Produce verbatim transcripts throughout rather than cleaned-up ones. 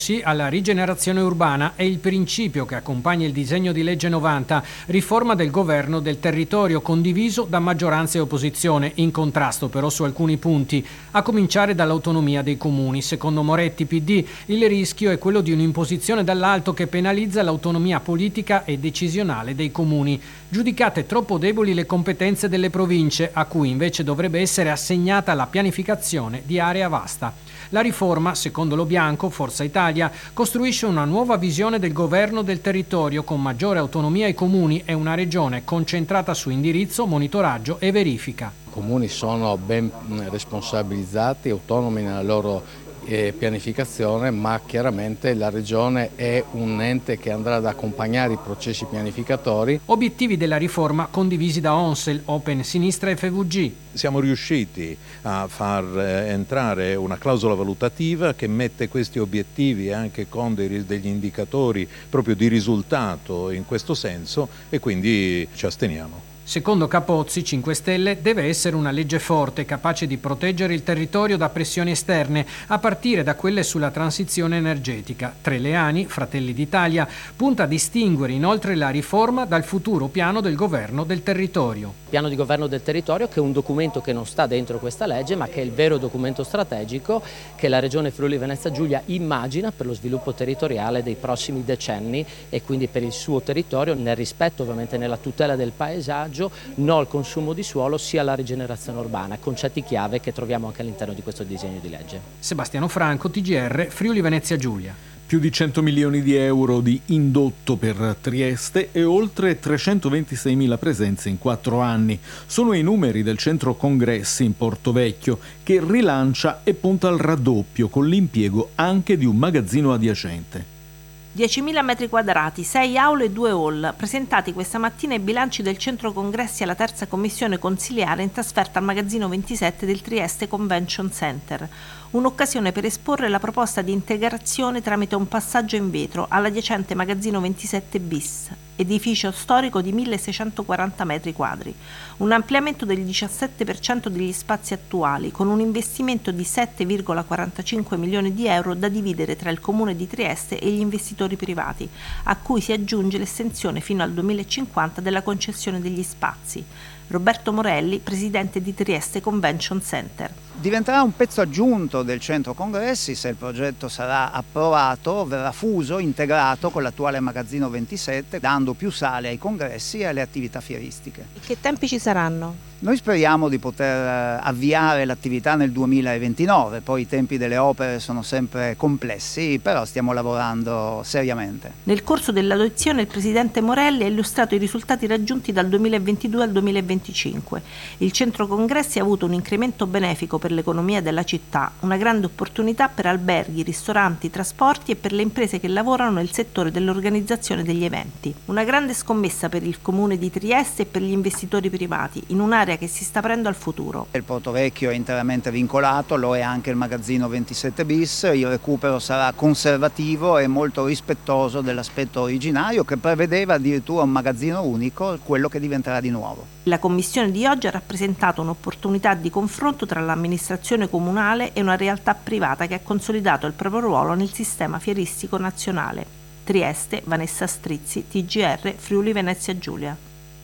Sì alla rigenerazione urbana è il principio che accompagna il disegno di legge novanta, riforma del governo del territorio condiviso da maggioranza e opposizione, in contrasto però su alcuni punti, a cominciare dall'autonomia dei comuni. Secondo Moretti P D il rischio è quello di un'imposizione dall'alto che penalizza l'autonomia politica e decisionale dei comuni. Giudicate troppo deboli le competenze delle province, a cui invece dovrebbe essere assegnata la pianificazione di area vasta. La riforma, secondo Lo Bianco, Forza Italia, costruisce una nuova visione del governo del territorio con maggiore autonomia ai comuni e una regione concentrata su indirizzo, monitoraggio e verifica. I comuni sono ben responsabilizzati, autonomi nella loro eh, pianificazione, ma chiaramente la regione è un ente che andrà ad accompagnare i processi pianificatori. Obiettivi della riforma condivisi da Onsel, Open Sinistra e F V G. Siamo riusciti a far entrare una clausola valutativa che mette questi obiettivi anche con dei, degli indicatori proprio di risultato in questo senso e quindi ci asteniamo. Secondo Capozzi, cinque Stelle, deve essere una legge forte, capace di proteggere il territorio da pressioni esterne, a partire da quelle sulla transizione energetica. Treleani, Fratelli d'Italia, punta a distinguere inoltre la riforma dal futuro piano del governo del territorio. Piano di governo del territorio che è un documento che non sta dentro questa legge, ma che è il vero documento strategico che la Regione Friuli Venezia Giulia immagina per lo sviluppo territoriale dei prossimi decenni e quindi per il suo territorio, nel rispetto ovviamente nella tutela del paesaggio, no al consumo di suolo, sia alla rigenerazione urbana, concetti chiave che troviamo anche all'interno di questo disegno di legge. Sebastiano Franco, T G R, Friuli Venezia Giulia. Più di cento milioni di euro di indotto per Trieste e oltre trecentoventiseimila presenze in quattro anni. Sono i numeri del centro congressi in Portovecchio, che rilancia e punta al raddoppio con l'impiego anche di un magazzino adiacente. diecimila metri quadrati, sei aule e due hall, presentati questa mattina i bilanci del centro congressi alla terza commissione consiliare in trasferta al magazzino ventisette del Trieste Convention Center. Un'occasione per esporre la proposta di integrazione tramite un passaggio in vetro all'adiacente magazzino ventisette bis, edificio storico di milleseicentoquaranta metri quadri. Un ampliamento del diciassette per cento degli spazi attuali, con un investimento di sette virgola quarantacinque milioni di euro da dividere tra il Comune di Trieste e gli investitori privati, a cui si aggiunge l'estensione fino al duemilacinquanta della concessione degli spazi. Roberto Morelli, presidente di Trieste Convention Center. Diventerà un pezzo aggiunto del centro congressi se il progetto sarà approvato, verrà fuso, integrato con l'attuale magazzino ventisette, dando più sale ai congressi e alle attività fieristiche. Che tempi ci saranno? Noi speriamo di poter avviare l'attività nel duemilaventinove, poi i tempi delle opere sono sempre complessi, però stiamo lavorando seriamente. Nel corso dell'audizione il presidente Morelli ha illustrato i risultati raggiunti dal duemilaventidue al duemilaventicinque. Il centro congressi ha avuto un incremento benefico per l'economia della città, una grande opportunità per alberghi, ristoranti, trasporti e per le imprese che lavorano nel settore dell'organizzazione degli eventi. Una grande scommessa per il comune di Trieste e per gli investitori privati, in un'area che si sta aprendo al futuro. Il Portovecchio è interamente vincolato, lo è anche il magazzino ventisette bis, il recupero sarà conservativo e molto rispettoso dell'aspetto originario che prevedeva addirittura un magazzino unico, quello che diventerà di nuovo. La commissione di oggi ha rappresentato un'opportunità di confronto tra l'amministrazione comunale e una realtà privata che ha consolidato il proprio ruolo nel sistema fieristico nazionale. Trieste, Vanessa Strizzi, T G R, Friuli Venezia Giulia.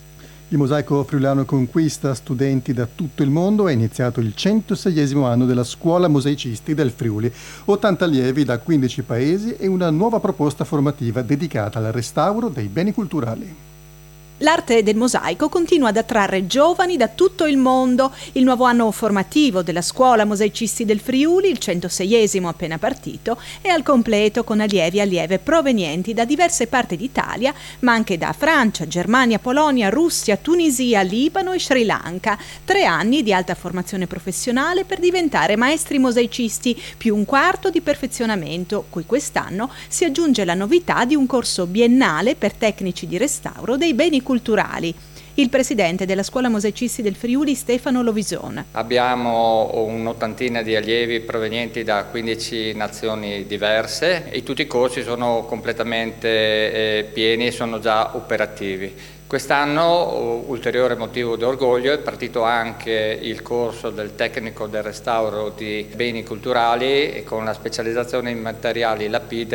Il Mosaico Friulano conquista studenti da tutto il mondo. È iniziato il centoseiesimo anno della Scuola Mosaicisti del Friuli. ottanta allievi da quindici paesi e una nuova proposta formativa dedicata al restauro dei beni culturali. L'arte del mosaico continua ad attrarre giovani da tutto il mondo. Il nuovo anno formativo della Scuola Mosaicisti del Friuli, il centoseiesimo appena partito, è al completo con allievi e allieve provenienti da diverse parti d'Italia, ma anche da Francia, Germania, Polonia, Russia, Tunisia, Libano e Sri Lanka. Tre anni di alta formazione professionale per diventare maestri mosaicisti, più un quarto di perfezionamento, cui quest'anno si aggiunge la novità di un corso biennale per tecnici di restauro dei beni culturali. Il presidente della Scuola Mosaicisti del Friuli, Stefano Lovison. Abbiamo un'ottantina di allievi provenienti da quindici nazioni diverse e tutti i corsi sono completamente eh, pieni e sono già operativi. Quest'anno, ulteriore motivo di orgoglio, è partito anche il corso del tecnico del restauro di beni culturali e con la specializzazione in materiali lapide